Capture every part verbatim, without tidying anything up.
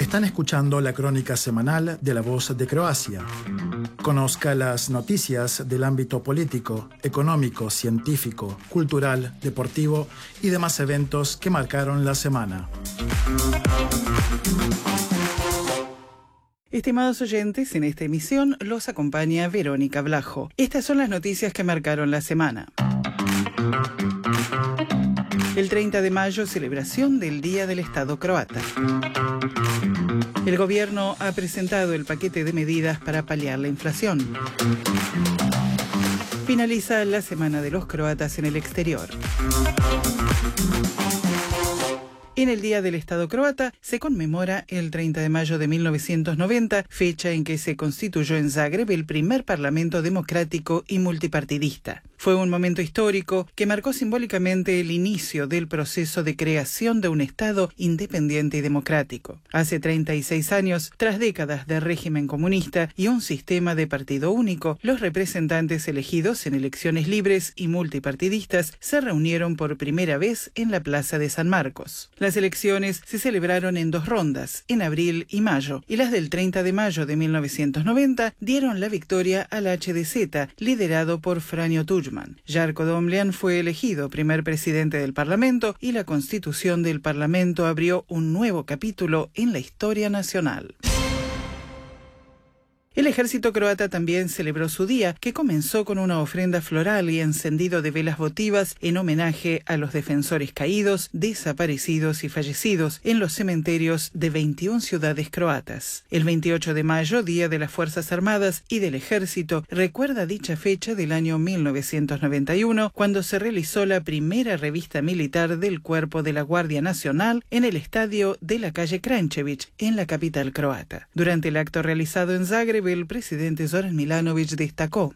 Están escuchando la crónica semanal de La Voz de Croacia. Conozca las noticias del ámbito político, económico, científico, cultural, deportivo y demás eventos que marcaron la semana. Estimados oyentes, en esta emisión los acompaña Verónica Blajo. Estas son las noticias que marcaron la semana. El treinta de mayo, celebración del Día del Estado croata. El gobierno ha presentado el paquete de medidas para paliar la inflación. Finaliza la Semana de los Croatas en el exterior. En el Día del Estado croata se conmemora el treinta de mayo de mil novecientos noventa, fecha en que se constituyó en Zagreb el primer parlamento democrático y multipartidista. Fue un momento histórico que marcó simbólicamente el inicio del proceso de creación de un Estado independiente y democrático. Hace treinta y seis años, tras décadas de régimen comunista y un sistema de partido único, los representantes elegidos en elecciones libres y multipartidistas se reunieron por primera vez en la Plaza de San Marcos. Las elecciones se celebraron en dos rondas, en abril y mayo, y las del treinta de mayo de mil novecientos noventa dieron la victoria al H D Z, liderado por Franjo Tuđman. Jarko Domljan fue elegido primer presidente del Parlamento y la constitución del Parlamento abrió un nuevo capítulo en la historia nacional. El ejército croata también celebró su día, que comenzó con una ofrenda floral y encendido de velas votivas en homenaje a los defensores caídos, desaparecidos y fallecidos en los cementerios de veintiuna ciudades croatas. El veintiocho de mayo, Día de las Fuerzas Armadas y del Ejército, recuerda dicha fecha del año mil novecientos noventa y uno, cuando se realizó la primera revista militar del Cuerpo de la Guardia Nacional en el estadio de la calle Kranjčević, en la capital croata. Durante el acto realizado en Zagreb, el presidente Zoran Milanović destacó: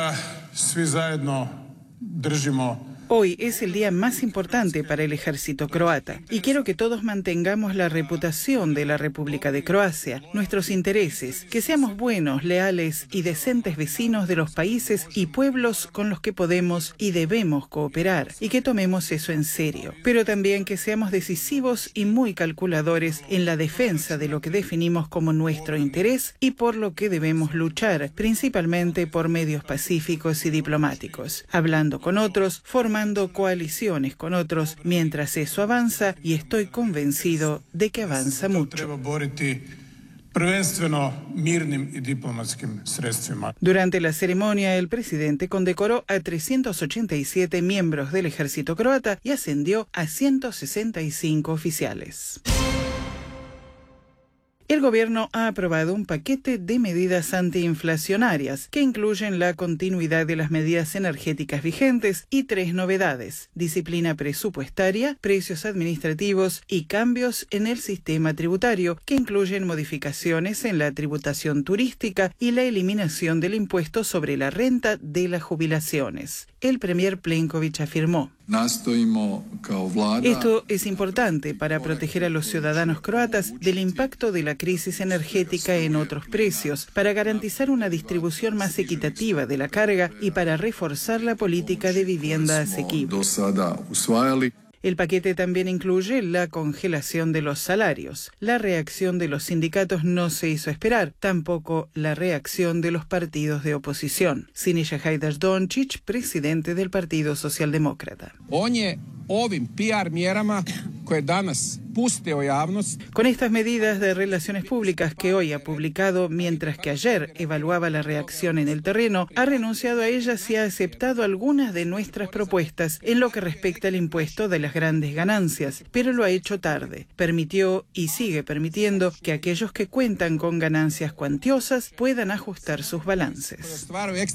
hoy es el día más importante para el ejército croata y quiero que todos mantengamos la reputación de la República de Croacia, nuestros intereses, que seamos buenos, leales y decentes vecinos de los países y pueblos con los que podemos y debemos cooperar, y que tomemos eso en serio, pero también que seamos decisivos y muy calculadores en la defensa de lo que definimos como nuestro interés y por lo que debemos luchar, principalmente por medios pacíficos y diplomáticos, hablando con otros, formando coaliciones con otros, mientras eso avanza, y estoy convencido de que avanza mucho. Durante la ceremonia, el presidente condecoró a trescientos ochenta y siete miembros del ejército croata y ascendió a ciento sesenta y cinco oficiales. El gobierno ha aprobado un paquete de medidas antiinflacionarias que incluyen la continuidad de las medidas energéticas vigentes y tres novedades: disciplina presupuestaria, precios administrativos y cambios en el sistema tributario, que incluyen modificaciones en la tributación turística y la eliminación del impuesto sobre la renta de las jubilaciones. El premier Plenković afirmó: esto es importante para proteger a los ciudadanos croatas del impacto de la crisis energética en otros precios, para garantizar una distribución más equitativa de la carga y para reforzar la política de vivienda asequible. El paquete también incluye la congelación de los salarios. La reacción de los sindicatos no se hizo esperar, tampoco la reacción de los partidos de oposición. Siniša Hajdaš-Dončić, presidente del Partido Socialdemócrata. Con estas medidas de relaciones públicas que hoy ha publicado, mientras que ayer evaluaba la reacción en el terreno, ha renunciado a ellas y ha aceptado algunas de nuestras propuestas en lo que respecta al impuesto de las grandes ganancias, pero lo ha hecho tarde. Permitió y sigue permitiendo que aquellos que cuentan con ganancias cuantiosas puedan ajustar sus balances.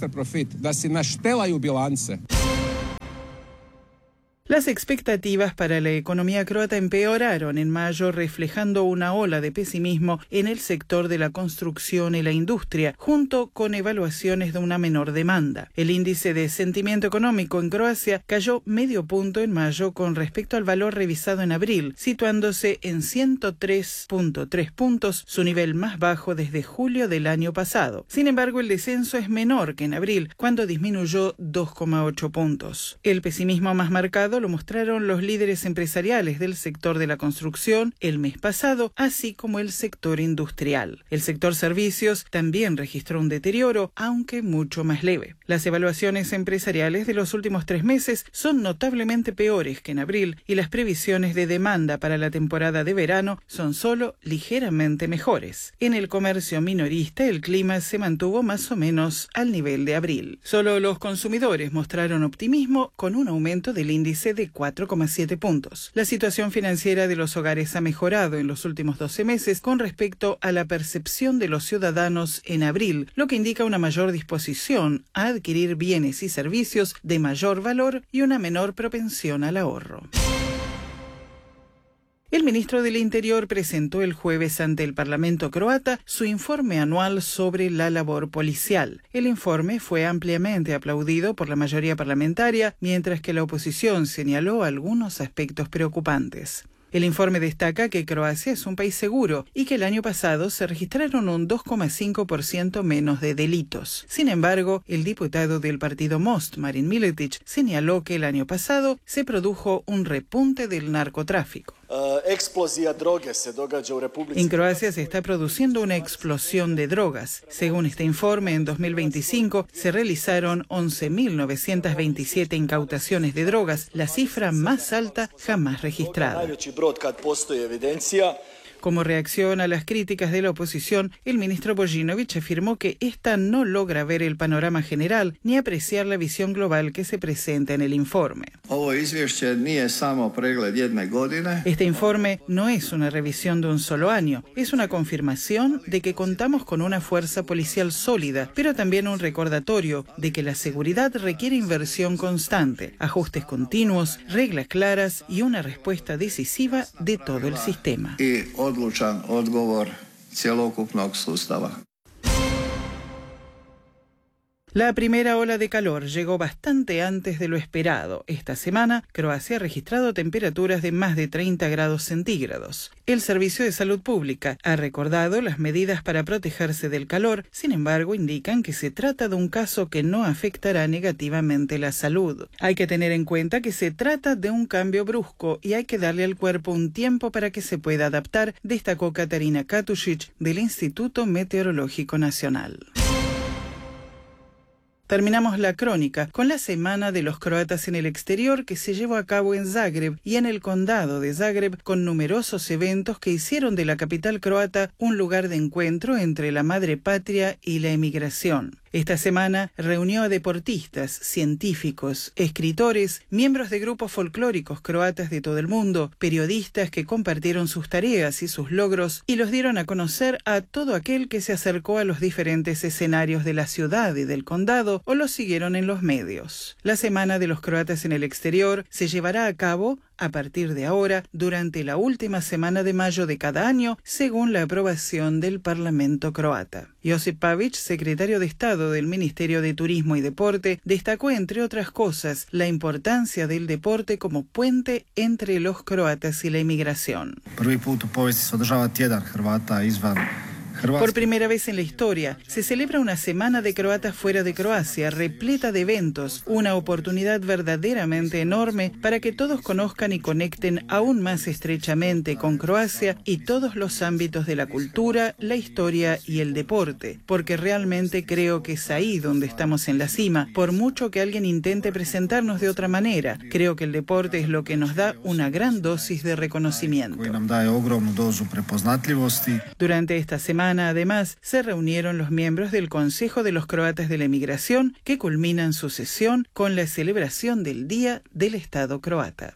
Las expectativas para la economía croata empeoraron en mayo, reflejando una ola de pesimismo en el sector de la construcción y la industria, junto con evaluaciones de una menor demanda. El índice de sentimiento económico en Croacia cayó medio punto en mayo con respecto al valor revisado en abril, situándose en ciento tres punto tres puntos, su nivel más bajo desde julio del año pasado. Sin embargo, el descenso es menor que en abril, cuando disminuyó dos coma ocho puntos. El pesimismo más marcado lado lo mostraron los líderes empresariales del sector de la construcción el mes pasado, así como el sector industrial. El sector servicios también registró un deterioro, aunque mucho más leve. Las evaluaciones empresariales de los últimos tres meses son notablemente peores que en abril y las previsiones de demanda para la temporada de verano son solo ligeramente mejores. En el comercio minorista, el clima se mantuvo más o menos al nivel de abril. Solo los consumidores mostraron optimismo con un aumento del índice de cuatro coma siete puntos. La situación financiera de los hogares ha mejorado en los últimos doce meses con respecto a la percepción de los ciudadanos en abril, lo que indica una mayor disposición a adquirir bienes y servicios de mayor valor y una menor propensión al ahorro. El ministro del Interior presentó el jueves ante el Parlamento croata su informe anual sobre la labor policial. El informe fue ampliamente aplaudido por la mayoría parlamentaria, mientras que la oposición señaló algunos aspectos preocupantes. El informe destaca que Croacia es un país seguro y que el año pasado se registraron un dos coma cinco por ciento menos de delitos. Sin embargo, el diputado del partido Most, Marin Miletić, señaló que el año pasado se produjo un repunte del narcotráfico. En Croacia se está produciendo una explosión de drogas. Según este informe, en dos mil veinticinco se realizaron once mil novecientas veintisiete incautaciones de drogas, la cifra más alta jamás registrada. Como reacción a las críticas de la oposición, el ministro Božinović afirmó que esta no logra ver el panorama general ni apreciar la visión global que se presenta en el informe. Este informe no es una revisión de un solo año, es una confirmación de que contamos con una fuerza policial sólida, pero también un recordatorio de que la seguridad requiere inversión constante, ajustes continuos, reglas claras y una respuesta decisiva de todo el sistema. Odlučan odgovor cjelokupnog sustava. La primera ola de calor llegó bastante antes de lo esperado. Esta semana, Croacia ha registrado temperaturas de más de treinta grados centígrados. El Servicio de Salud Pública ha recordado las medidas para protegerse del calor, sin embargo, indican que se trata de un caso que no afectará negativamente la salud. Hay que tener en cuenta que se trata de un cambio brusco y hay que darle al cuerpo un tiempo para que se pueda adaptar, destacó Katarina Katušić del Instituto Meteorológico Nacional. Terminamos la crónica con la Semana de los Croatas en el Exterior que se llevó a cabo en Zagreb y en el condado de Zagreb con numerosos eventos que hicieron de la capital croata un lugar de encuentro entre la madre patria y la emigración. Esta semana reunió a deportistas, científicos, escritores, miembros de grupos folclóricos croatas de todo el mundo, periodistas que compartieron sus tareas y sus logros y los dieron a conocer a todo aquel que se acercó a los diferentes escenarios de la ciudad y del condado o los siguieron en los medios. La Semana de los Croatas en el Exterior se llevará a cabo a partir de ahora durante la última semana de mayo de cada año, según la aprobación del Parlamento croata. Josip Pavić, secretario de Estado del Ministerio de Turismo y Deporte, destacó, entre otras cosas, la importancia del deporte como puente entre los croatas y la inmigración. Por primera vez en la historia, se celebra una semana de croatas fuera de Croacia, repleta de eventos, una oportunidad verdaderamente enorme para que todos conozcan y conecten aún más estrechamente con Croacia y todos los ámbitos de la cultura, la historia y el deporte, porque realmente creo que es ahí donde estamos en la cima, por mucho que alguien intente presentarnos de otra manera. Creo que el deporte es lo que nos da una gran dosis de reconocimiento. Durante esta semana, además, se reunieron los miembros del Consejo de los Croatas de la Emigración, que culminan su sesión con la celebración del Día del Estado croata.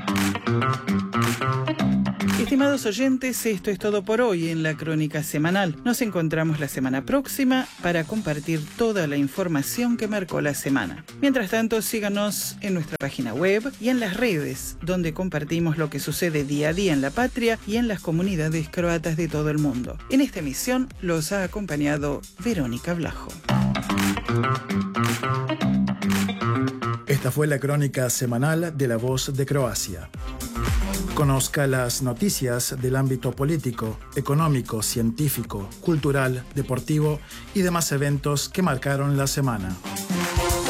Estimados oyentes, esto es todo por hoy en la Crónica Semanal. Nos encontramos la semana próxima para compartir toda la información que marcó la semana. Mientras tanto, síganos en nuestra página web y en las redes, donde compartimos lo que sucede día a día en la patria y en las comunidades croatas de todo el mundo. En esta emisión los ha acompañado Verónica Blajo. Esta fue la Crónica Semanal de La Voz de Croacia. Conozca las noticias del ámbito político, económico, científico, cultural, deportivo y demás eventos que marcaron la semana.